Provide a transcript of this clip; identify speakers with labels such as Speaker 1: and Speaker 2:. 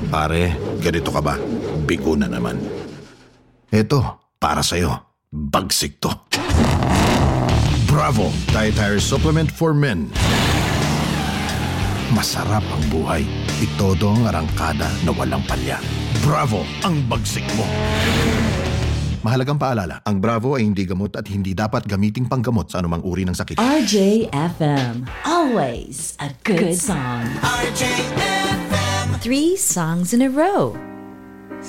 Speaker 1: Pare, ganito ka ba? Bigo na naman. Eto, para sa'yo. Bagsik to. Bravo! Dietary Supplement for Men. Masarap ang buhay. Itodo ang arangkada na walang palya. Bravo! Ang bagsik mo. Mahalagang paalala, ang Bravo ay hindi gamot at hindi dapat gamiting panggamot sa anumang uri ng sakit.
Speaker 2: RJFM. Always a good song. RJFM. 3 songs in a row.